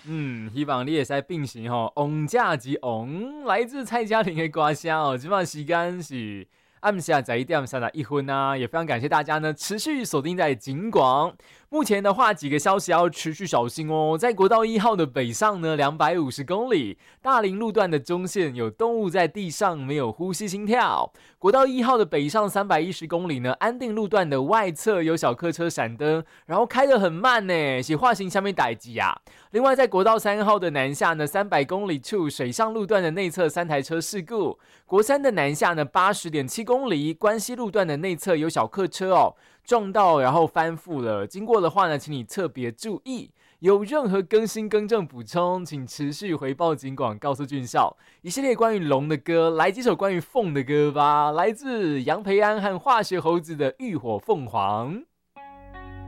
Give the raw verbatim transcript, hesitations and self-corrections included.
嗯，希望你也在并行吼，王家之王来自蔡佳玲的歌声哦。今晚时间是暗下十一点三十一分啊，也非常感谢大家呢持续锁定在警广。目前的话，几个消息要持续小心哦。在国道一号的北上呢，两百五十公里，大林路段的中线有动物在地上没有呼吸心跳。国道一号的北上三百一十公里呢，安定路段的外侧有小客车闪灯，然后开得很慢呢，是化行下面代志啊。另外，在国道三号的南下呢，三百公里处水上路段的内侧三台车事故。国三的南下呢，八十点七公里，关西路段的内侧有小客车哦。撞到然后翻覆了，经过的话呢，请你特别注意。有任何更新更正补充，请持续回报警广，告诉俊孝。一系列关于龙的歌，来几首关于凤的歌吧。来自杨培安和化学猴子的《浴火凤凰》。